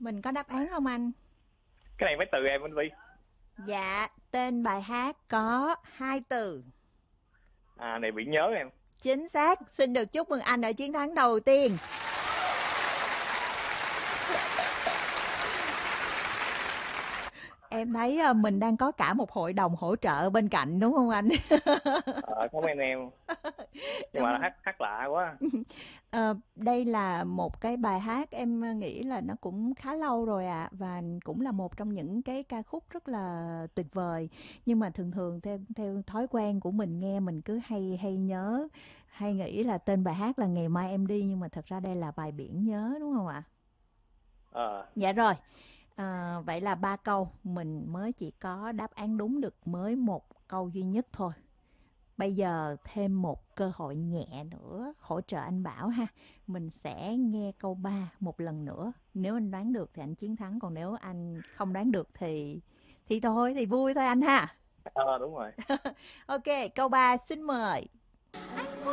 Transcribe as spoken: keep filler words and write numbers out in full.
Mình có đáp án không anh? Cái này mấy từ em Minh Vi? Dạ, tên bài hát có hai từ. À, này bị nhớ em. Chính xác, xin được chúc mừng anh ở chiến thắng đầu tiên. Em thấy ờ, mình đang có cả một hội đồng hỗ trợ bên cạnh đúng không anh? Ờ, cảm ơn em. Nhưng Cảm mà ơn. hát hát lạ quá. Ờ, đây là một cái bài hát em nghĩ là nó cũng khá lâu rồi ạ, và cũng là một trong những cái ca khúc rất là tuyệt vời. Nhưng mà thường thường theo theo thói quen của mình nghe mình cứ hay hay nhớ, hay nghĩ là tên bài hát là Ngày mai em đi, nhưng mà thật ra đây là bài Biển nhớ đúng không ạ? Ờ. Dạ rồi. À, vậy là ba câu mình mới chỉ có đáp án đúng được mới một câu duy nhất thôi. Bây giờ thêm một cơ hội nhẹ nữa hỗ trợ anh Bảo ha. Mình sẽ nghe câu ba một lần nữa. Nếu anh đoán được thì anh chiến thắng, còn nếu anh không đoán được thì thì thôi, thì vui thôi anh ha. Ờ, đúng rồi. Ok, câu ba xin mời.